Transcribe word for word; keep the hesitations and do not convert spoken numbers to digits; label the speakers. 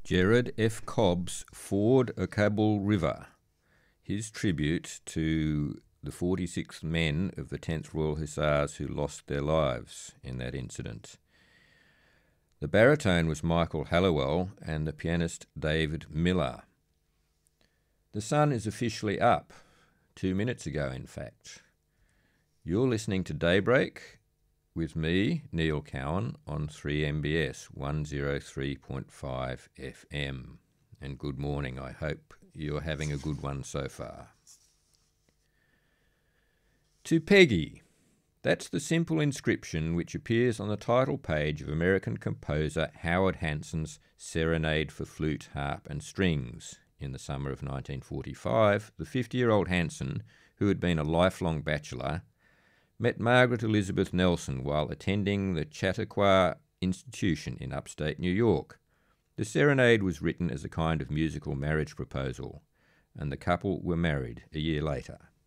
Speaker 1: Gerard F. Cobb's Ford o' Cabul River, his tribute to the forty-six men of the tenth Royal Hussars who lost their lives in that incident. The baritone was Michael Hallowell and the pianist David Miller. The sun is officially up, two minutes ago in fact. You're listening to Daybreak with me, Neil Cowan, on three M B S one oh three point five F M. And good morning, I hope you're having a good one so far. To Peggy. That's the simple inscription which appears on the title page of American composer Howard Hanson's Serenade for Flute, Harp and Strings. In the summer of nineteen forty-five, the fifty-year-old Hanson, who had been a lifelong bachelor, met Margaret Elizabeth Nelson while attending the Chautauqua Institution in upstate New York. The serenade was written as a kind of musical marriage proposal, and the couple were married a year later.